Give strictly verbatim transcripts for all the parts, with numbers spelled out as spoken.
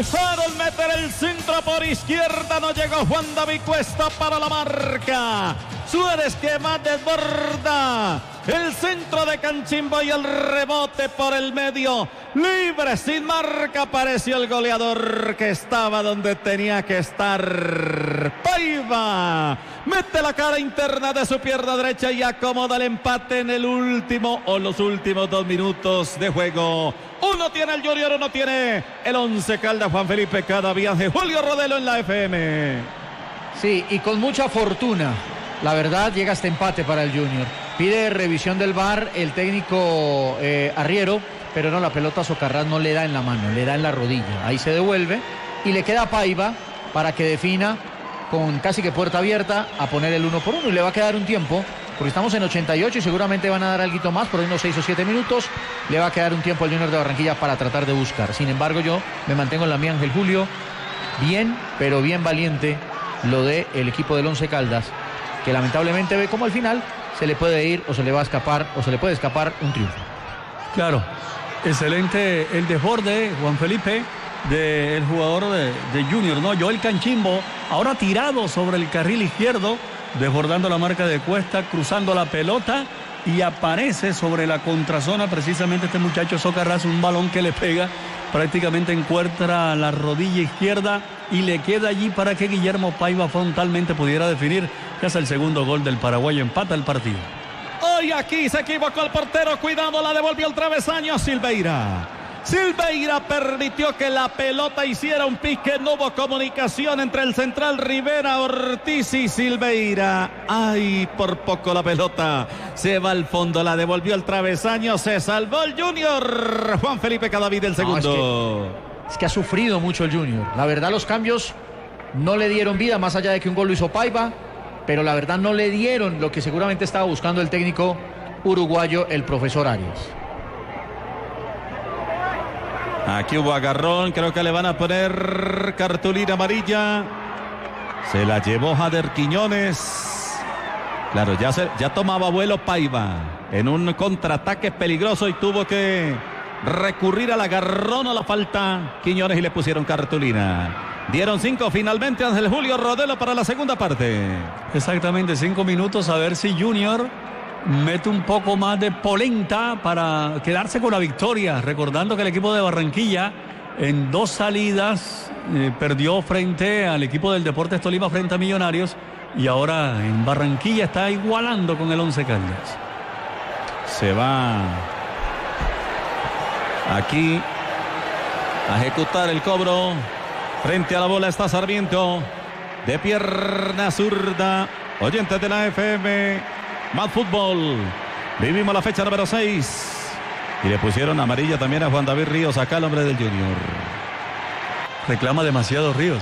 Alcanzaron a meter el centro por izquierda. No llegó Juan David Cuesta para la marca. Suárez que más desborda. El centro de Canchimbo y el rebote por el medio. Libre, sin marca, apareció el goleador que estaba donde tenía que estar. Paiva mete la cara interna de su pierna derecha y acomoda el empate en el último o los últimos dos minutos de juego. Uno tiene el Junior, uno tiene el Once Caldas. Juan Felipe Cadavías de Julio Rodelo en la F M. Sí, y con mucha fortuna. La verdad, llega este empate para el Junior. Pide revisión del V A R el técnico eh, Arriero, pero no, la pelota a Socarrás no le da en la mano, le da en la rodilla. Ahí se devuelve y le queda a Paiva para que defina con casi que puerta abierta a poner el uno por uno. Y le va a quedar un tiempo, porque estamos en ochenta y ocho y seguramente van a dar algo más por unos seis o siete minutos. Le va a quedar un tiempo al Junior de Barranquilla para tratar de buscar. Sin embargo, yo me mantengo en la mía, Ángel Julio. Bien, pero bien valiente lo del equipo del Once Caldas, que lamentablemente ve como al final se le puede ir o se le va a escapar o se le puede escapar un triunfo. Claro, excelente el desborde, Juan Felipe, del jugador de, de Junior, ¿no? Joel Canchimbo, ahora tirado sobre el carril izquierdo, desbordando la marca de Cuesta, cruzando la pelota y aparece sobre la contrazona precisamente este muchacho Socarrás, un balón que le pega, prácticamente encuentra la rodilla izquierda y le queda allí para que Guillermo Paiva frontalmente pudiera definir, que es el segundo gol del paraguayo, empata el partido. Hoy aquí se equivocó el portero, cuidado, la devolvió el travesaño Silveira. Silveira permitió que la pelota hiciera un pique, no hubo comunicación entre el central Rivera Ortiz y Silveira. Ay, por poco la pelota se va al fondo, la devolvió el travesaño, se salvó el Junior. Juan Felipe Cadavid el segundo. No, es, que, es que ha sufrido mucho el Junior. La verdad, los cambios no le dieron vida, más allá de que un gol lo hizo Paiva, pero la verdad no le dieron lo que seguramente estaba buscando el técnico uruguayo, el profesor Arias. Aquí hubo agarrón, creo que le van a poner cartulina amarilla. Se la llevó Jader Quiñones. Claro, ya, se, ya tomaba vuelo Paiva en un contraataque peligroso y tuvo que recurrir al agarrón, a la falta Quiñones, y le pusieron cartulina. Dieron cinco finalmente Ángel Julio Rodelo para la segunda parte. Exactamente, cinco minutos, a ver si Junior mete un poco más de polenta para quedarse con la victoria. Recordando que el equipo de Barranquilla en dos salidas eh, perdió frente al equipo del Deportes Tolima, frente a Millonarios, y ahora en Barranquilla está igualando con el Once Caldas. Se va aquí a ejecutar el cobro. Frente a la bola está Sarmiento, de pierna zurda. Oyentes de la F M, Más Fútbol, vivimos la fecha número seis. Y le pusieron amarilla también a Juan David Ríos, acá el hombre del Junior. Reclama demasiado Ríos.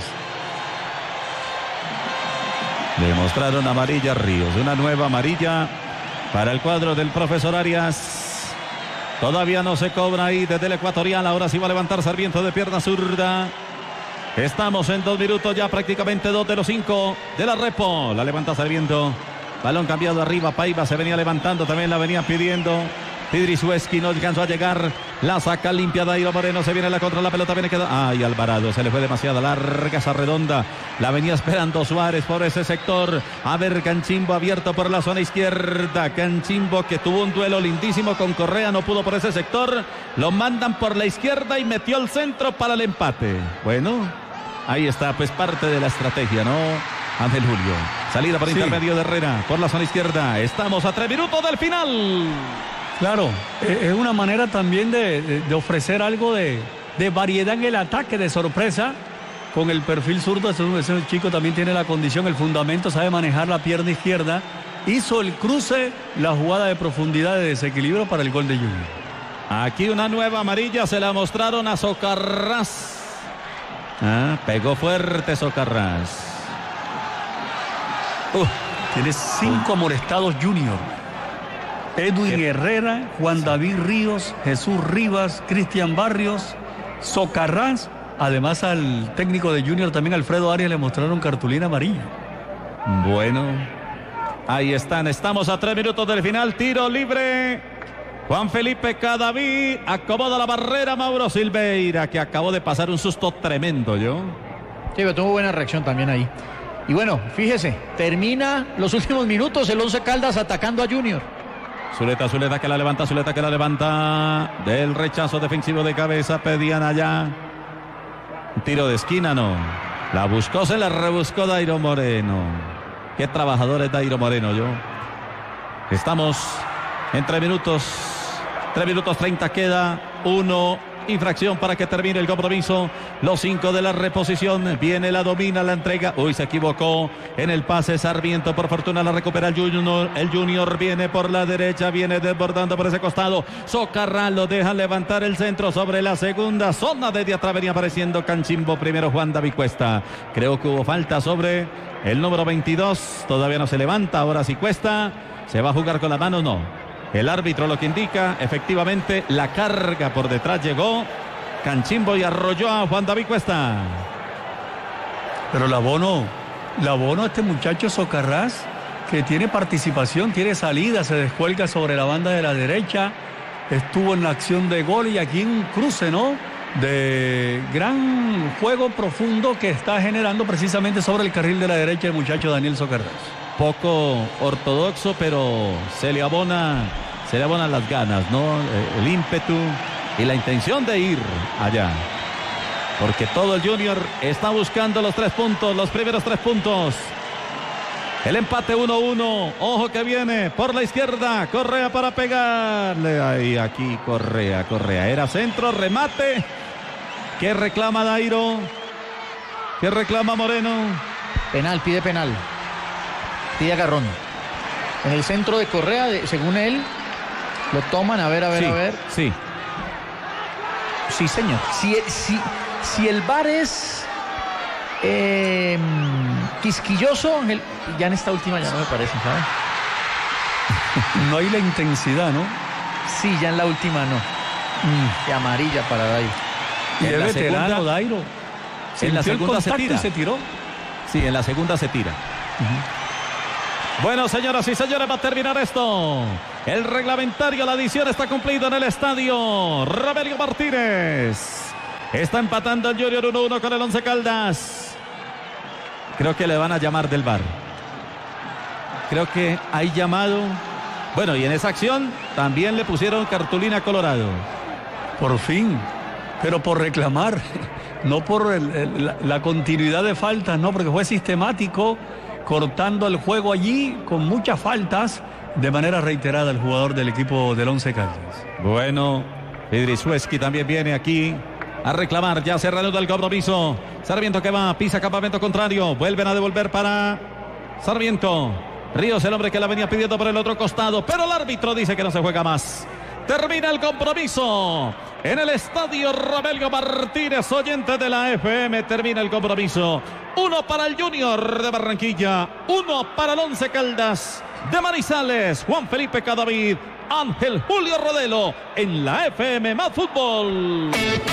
Le mostraron amarilla a Ríos, una nueva amarilla para el cuadro del profesor Arias. Todavía no se cobra ahí desde el Ecuatorial, ahora sí va a levantar Sarmiento de pierna zurda. Estamos en dos minutos ya, prácticamente dos de los cinco de la Repo. La levanta Sarmiento. Balón cambiado arriba, Paiva se venía levantando, también la venía pidiendo. Idrisueski no alcanzó a llegar. La saca limpia Dairo Moreno, se viene la contra, la pelota viene quedando. Ay, Alvarado, se le fue demasiado larga esa redonda. La venía esperando Suárez por ese sector. A ver, Canchimbo abierto por la zona izquierda. Canchimbo, que tuvo un duelo lindísimo con Correa, no pudo por ese sector. Lo mandan por la izquierda y metió el centro para el empate. Bueno, ahí está, pues parte de la estrategia, ¿no? Ángel Julio. Salida por sí. Intermedio de Herrera por la zona izquierda. Estamos a tres minutos del final. Claro, es una manera también de, de, de ofrecer algo de, de variedad en el ataque, de sorpresa, con el perfil zurdo. Ese, ese chico también tiene la condición, el fundamento, sabe manejar la pierna izquierda. Hizo el cruce, la jugada de profundidad, de desequilibrio para el gol de Junior. Aquí una nueva amarilla, se la mostraron a Socarrás. Ah, pegó fuerte Socarrás. Uh, tiene cinco amonestados Junior. Edwin Herrera, Juan David Ríos, Jesús Rivas, Cristian Barrios, Socarrás. Además, al técnico de Junior, también Alfredo Arias, le mostraron cartulina amarilla. Bueno, ahí están, estamos a tres minutos del final. Tiro libre Juan Felipe Cadavid acomoda la barrera. Mauro Silveira, que acabó de pasar un susto tremendo, yo. Sí, pero tuvo buena reacción también ahí. Y bueno, fíjese, termina los últimos minutos el Once Caldas atacando a Junior. Zuleta, Zuleta que la levanta, Zuleta que la levanta. Del rechazo defensivo de cabeza, pedían allá. Un tiro de esquina, no. La buscó, se la rebuscó Dairo Moreno. Qué trabajador es Dairo Moreno, yo. Estamos en tres minutos. Tres minutos treinta queda. Uno. Infracción para que termine el compromiso. Los cinco de la reposición. Viene, la domina, la entrega. Uy, se equivocó en el pase Sarmiento. Por fortuna la recupera el Junior. El Junior viene por la derecha. Viene desbordando por ese costado. Socarrán lo deja levantar el centro sobre la segunda zona. Desde atrás venía apareciendo Canchimbo. Primero Juan David Cuesta. Creo que hubo falta sobre el número veintidós. Todavía no se levanta. Ahora sí Cuesta. ¿Se va a jugar con la mano? No. El árbitro lo que indica, efectivamente, la carga por detrás llegó Canchimbo y arrolló a Juan David Cuesta. Pero la abono, la abono a este muchacho Socarrás, que tiene participación, tiene salida, se descuelga sobre la banda de la derecha, estuvo en la acción de gol y aquí un cruce, ¿no? De gran juego profundo que está generando precisamente sobre el carril de la derecha el muchacho Daniel Socarrás. Poco ortodoxo, pero se le abona, se le abonan las ganas, ¿no? El ímpetu y la intención de ir allá. Porque todo el Junior está buscando los tres puntos, los primeros tres puntos. El empate uno uno. Ojo que viene por la izquierda. Correa para pegarle. Ahí, aquí Correa, Correa. Era centro, remate. ¿Qué reclama Dairo? ¿Qué reclama Moreno? Penal, pide penal. Pide agarrón. En el centro de Correa, de, según él, lo toman. A ver, a ver, sí, a ver. Sí. Sí, señor. Si, si, si el V A R es eh, quisquilloso, el, ya en esta última ya no me parece, ¿sabes? No hay la intensidad, ¿no? Sí, ya en la última no. Mm. Y amarilla para Dairo. Y es veterano Dairo. En la segunda se tira. se tiró. Sí, en la segunda se tira. Uh-huh. Bueno, señoras y señores, va a terminar esto. El reglamentario, la adición está cumplido en el estadio Rogelio Martínez. Está empatando el Junior uno uno con el Once Caldas. Creo que le van a llamar del V A R. Creo que hay llamado. Bueno, y en esa acción también le pusieron cartulina Colorado. Por fin, pero por reclamar, no por el, el, la, la continuidad de faltas, no, porque fue sistemático, cortando el juego allí con muchas faltas de manera reiterada el jugador del equipo del Once Caldas. Bueno, Idrisueski también viene aquí a reclamar. Ya se reanuda el compromiso. Sarmiento que va, pisa campamento contrario. Vuelven a devolver para Sarmiento. Ríos, el hombre que la venía pidiendo por el otro costado, pero el árbitro dice que no se juega más. Termina el compromiso en el estadio Rogelio Martínez, oyente de la F M. Termina el compromiso. Uno para el Junior de Barranquilla, uno para el Once Caldas de Manizales. Juan Felipe Cadavid, Ángel Julio Rodelo en la F M Más Fútbol.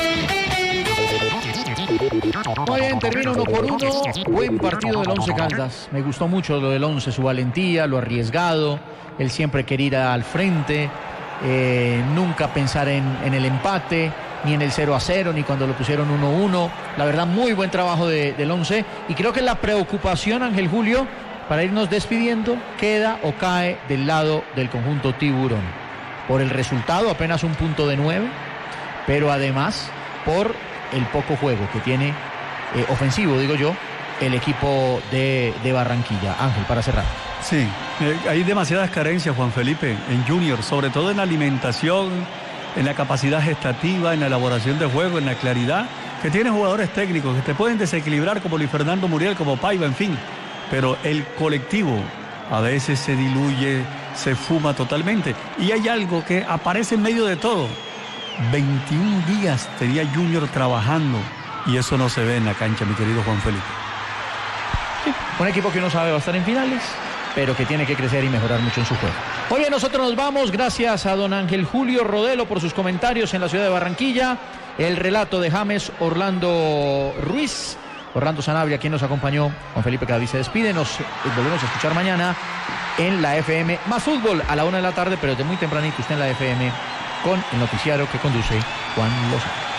Muy bien, termina uno por uno. Buen partido del Once Caldas. Me gustó mucho lo del Once, su valentía, lo arriesgado. Él siempre quería ir al frente. Eh, nunca pensar en, en el empate, ni en el cero a cero, ni cuando lo pusieron uno uno. La verdad, muy buen trabajo de, del Once. Y creo que la preocupación, Ángel Julio, para irnos despidiendo, queda o cae del lado del conjunto tiburón. Por el resultado, apenas un punto de nueve, pero además por el poco juego que tiene eh, ofensivo, digo yo, el equipo de, de Barranquilla. Ángel, para cerrar. Sí, eh, hay demasiadas carencias, Juan Felipe, en Junior, sobre todo en la alimentación, en la capacidad gestativa, en la elaboración de juego, en la claridad, que tiene jugadores técnicos que te pueden desequilibrar como Luis Fernando Muriel, como Paiva, en fin, pero el colectivo a veces se diluye, se fuma totalmente, y hay algo que aparece en medio de todo. veintiún días tenía Junior trabajando y eso no se ve en la cancha, mi querido Juan Felipe. Sí, un equipo que uno sabe va a estar en finales, pero que tiene que crecer y mejorar mucho en su juego. Muy bien, nosotros nos vamos. Gracias a don Ángel Julio Rodelo por sus comentarios en la ciudad de Barranquilla. El relato de James Orlando Ruiz Orlando Sanabria, quien nos acompañó. Juan Felipe Cadavid se despide. Nos volvemos a escuchar mañana en la F M Más Fútbol a la una de la tarde, pero desde muy tempranito usted en la F M con el noticiario que conduce Juan Lozano.